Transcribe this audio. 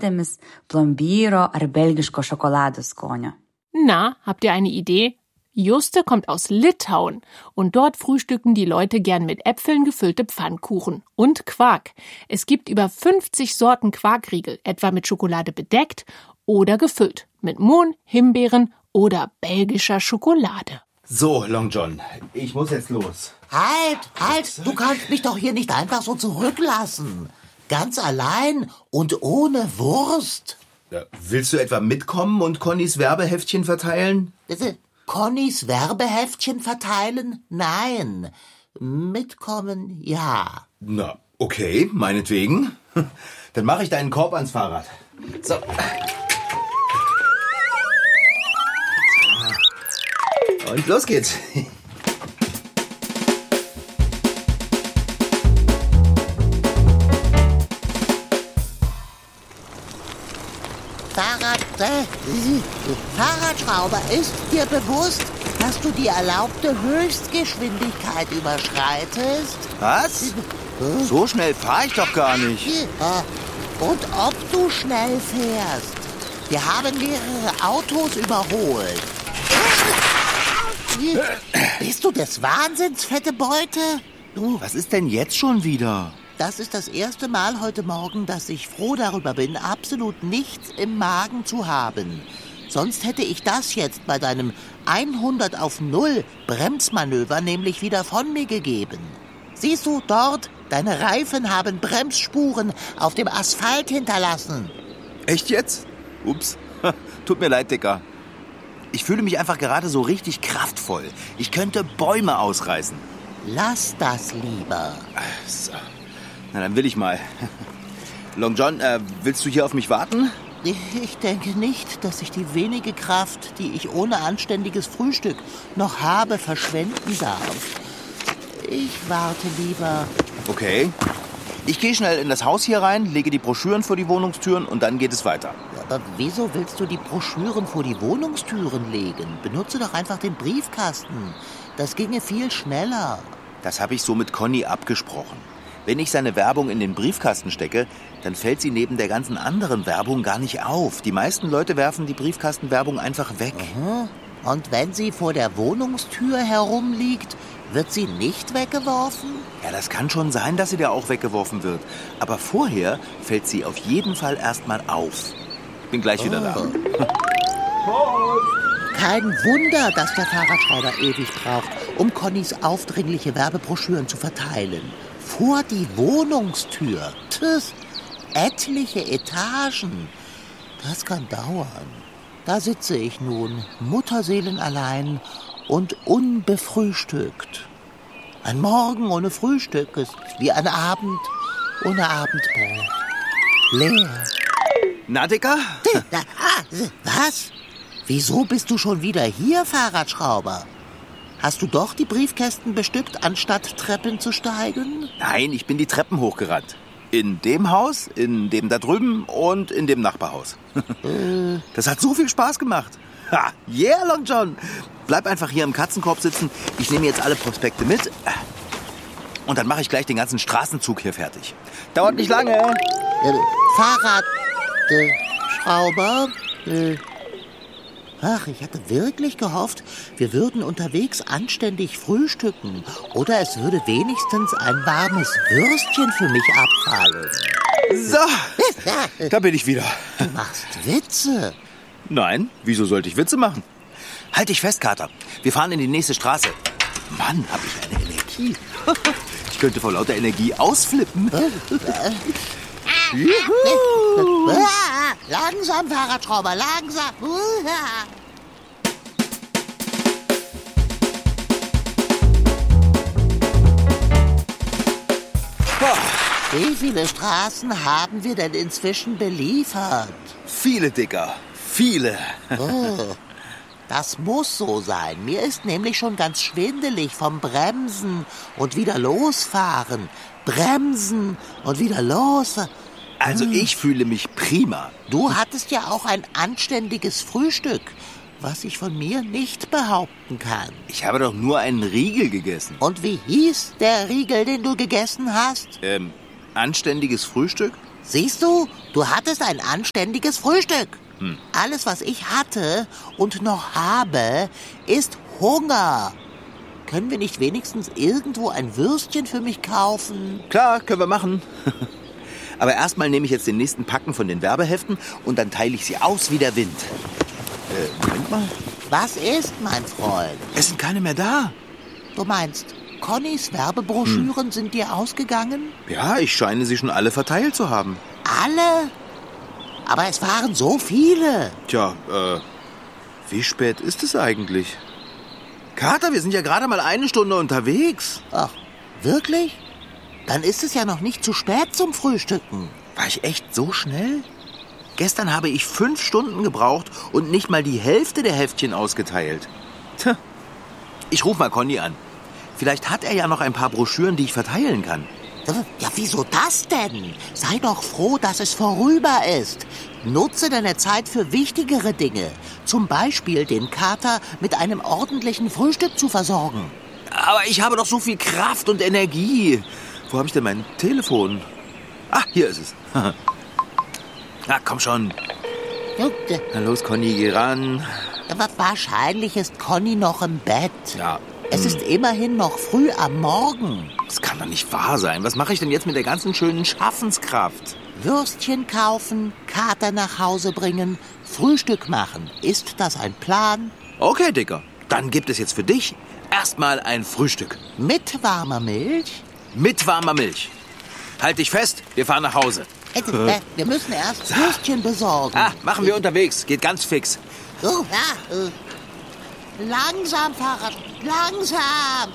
tabletėmis plombyro ar belgiško šokolado skonio. Na, habt ihr eine Idee? Juste kommt aus Litauen und dort frühstücken die Leute gern mit Äpfeln gefüllte Pfannkuchen und Quark. Es gibt über 50 Sorten Quarkriegel, etwa mit Schokolade bedeckt oder gefüllt, mit Mohn, Himbeeren oder belgischer Schokolade. So, Long John, ich muss jetzt los. Halt, du kannst mich doch hier nicht einfach so zurücklassen. Ganz allein und ohne Wurst. Willst du etwa mitkommen und Connys Werbeheftchen verteilen? Connys Werbeheftchen verteilen? Nein. Mitkommen, ja. Na, okay, meinetwegen. Dann mache ich deinen Korb ans Fahrrad. So. Und los geht's. Fahrradschrauber, ist dir bewusst, dass du die erlaubte Höchstgeschwindigkeit überschreitest? Was? So schnell fahre ich doch gar nicht. Und ob du schnell fährst. Wir haben mehrere Autos überholt. Bist du des Wahnsinns, fette Beute? Was ist denn jetzt schon wieder? Das ist das erste Mal heute Morgen, dass ich froh darüber bin, absolut nichts im Magen zu haben. Sonst hätte ich das jetzt bei deinem 100 auf 0 Bremsmanöver nämlich wieder von mir gegeben. Siehst du dort? Deine Reifen haben Bremsspuren auf dem Asphalt hinterlassen. Echt jetzt? Ups, tut mir leid, Dicker. Ich fühle mich einfach gerade so richtig kraftvoll. Ich könnte Bäume ausreißen. Lass das lieber. So. Na, dann will ich mal. Long John, willst du hier auf mich warten? Ich denke nicht, dass ich die wenige Kraft, die ich ohne anständiges Frühstück noch habe, verschwenden darf. Ich warte lieber. Okay. Ich gehe schnell in das Haus hier rein, lege die Broschüren vor die Wohnungstüren und dann geht es weiter. Aber wieso willst du die Broschüren vor die Wohnungstüren legen? Benutze doch einfach den Briefkasten. Das ginge viel schneller. Das habe ich so mit Conny abgesprochen. Wenn ich seine Werbung in den Briefkasten stecke, dann fällt sie neben der ganzen anderen Werbung gar nicht auf. Die meisten Leute werfen die Briefkastenwerbung einfach weg. Aha. Und wenn sie vor der Wohnungstür herumliegt, wird sie nicht weggeworfen? Ja, das kann schon sein, dass sie da auch weggeworfen wird. Aber vorher fällt sie auf jeden Fall erstmal auf. Bin gleich wieder da. Kein Wunder, dass der Fahrradschrauber ewig braucht, um Connys aufdringliche Werbebroschüren zu verteilen. Vor die Wohnungstür. Tschüss. Etliche Etagen. Das kann dauern. Da sitze ich nun, mutterseelenallein und unbefrühstückt. Ein Morgen ohne Frühstück ist wie ein Abend ohne Abendbrot. Leer. Na, Dicker? Was? Wieso bist du schon wieder hier, Fahrradschrauber? Hast du doch die Briefkästen bestückt, anstatt Treppen zu steigen? Nein, ich bin die Treppen hochgerannt. In dem Haus, in dem da drüben und in dem Nachbarhaus. Das hat so viel Spaß gemacht. Ha, yeah, Long John. Bleib einfach hier im Katzenkorb sitzen. Ich nehme jetzt alle Prospekte mit. Und dann mache ich gleich den ganzen Straßenzug hier fertig. Dauert nicht lange. Fahrradschrauber? Ach, ich hatte wirklich gehofft, wir würden unterwegs anständig frühstücken. Oder es würde wenigstens ein warmes Würstchen für mich abfallen. So, da bin ich wieder. Du machst Witze. Nein, wieso sollte ich Witze machen? Halt dich fest, Kater. Wir fahren in die nächste Straße. Mann, hab ich eine Energie. Ich könnte vor lauter Energie ausflippen. Juhu. Langsam, Fahrradschrauber, langsam. Wie viele Straßen haben wir denn inzwischen beliefert? Viele, Dicker. Viele. Oh, das muss so sein. Mir ist nämlich schon ganz schwindelig vom Bremsen und wieder losfahren. Bremsen und wieder losfahren. Also ich fühle mich prima. Du hattest ja auch ein anständiges Frühstück, was ich von mir nicht behaupten kann. Ich habe doch nur einen Riegel gegessen. Und wie hieß der Riegel, den du gegessen hast? Anständiges Frühstück? Siehst du, du hattest ein anständiges Frühstück. Alles, was ich hatte und noch habe, ist Hunger. Können wir nicht wenigstens irgendwo ein Würstchen für mich kaufen? Klar, können wir machen. Aber erstmal nehme ich jetzt den nächsten Packen von den Werbeheften und dann teile ich sie aus wie der Wind. Moment mal. Was ist, mein Freund? Es sind keine mehr da. Du meinst, Connys Werbebroschüren sind dir ausgegangen? Ja, ich scheine sie schon alle verteilt zu haben. Alle? Aber es waren so viele. Tja, wie spät ist es eigentlich? Kater, wir sind ja gerade mal 1 Stunde unterwegs. Ach, wirklich? Dann ist es ja noch nicht zu spät zum Frühstücken. War ich echt so schnell? Gestern habe ich 5 Stunden gebraucht und nicht mal die Hälfte der Heftchen ausgeteilt. Tja, ich rufe mal Conny an. Vielleicht hat er ja noch ein paar Broschüren, die ich verteilen kann. Ja, wieso das denn? Sei doch froh, dass es vorüber ist. Nutze deine Zeit für wichtigere Dinge. Zum Beispiel den Kater mit einem ordentlichen Frühstück zu versorgen. Aber ich habe doch so viel Kraft und Energie. Wo habe ich denn mein Telefon? Ah, hier ist es. Na, komm schon. Na los, Conny, geh ran. Aber wahrscheinlich ist Conny noch im Bett. Ja. Es ist immerhin noch früh am Morgen. Das kann doch nicht wahr sein. Was mache ich denn jetzt mit der ganzen schönen Schaffenskraft? Würstchen kaufen, Kater nach Hause bringen, Frühstück machen. Ist das ein Plan? Okay, Dicker. Dann gibt es jetzt für dich erstmal ein Frühstück. Mit warmer Milch? Mit warmer Milch. Halt dich fest, wir fahren nach Hause. Wir müssen erst Würstchen besorgen. Ah, machen wir unterwegs. Geht ganz fix. Oh, ja, langsam, Fahrrad, langsam.